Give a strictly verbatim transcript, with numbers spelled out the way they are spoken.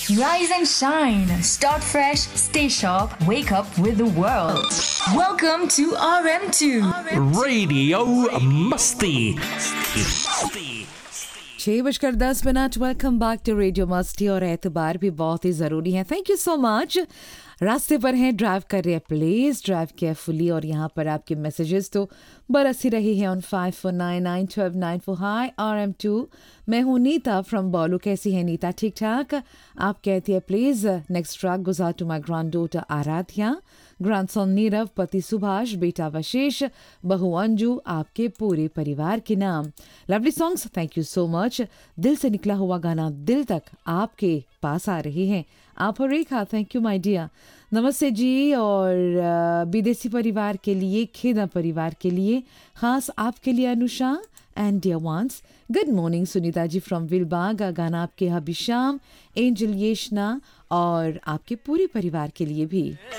Rise and shine. Start fresh. Stay sharp. Wake up with the world. Welcome to R M two. Radio Masti. छः बजकर दस minute. Welcome back to radio मस्ती। और एतबार भी बहुत ही ज़रूरी है। Thank you so much. रास्ते पर हैं, ड्राइव कर रहे हैं, प्लीज़ ड्राइव केयरफुली। और यहाँ पर आपके मैसेजेस तो बरस ही रही है on five four nine nine twelve nine four. High R M to, मैं हूँ नीता फ्रॉम बॉलू। कैसी है नीता? ठीक ठाक। आप कहती है प्लीज़ नेक्स्ट ट्रैक गुजार to my grand daughter Aaradhya, grandson Nirav, पति सुभाष, बेटा वशेष, बहू अंजू, आपके पूरे परिवार के नाम। Lovely songs, thank you so much. दिल से निकला हुआ गाना दिल तक आपके पास आ रही हैं। आप और रेखा, थैंक यू माय डियर। नमस्ते जी। और अ, विदेशी परिवार के लिए, खेदा परिवार के लिए, खास आपके लिए Anusha and dear ones. Good morning Sunita ji from विलबाग। गाना आपके हबी शाम, एंजल येशना और आपके पूरे परिवार के लिए भी।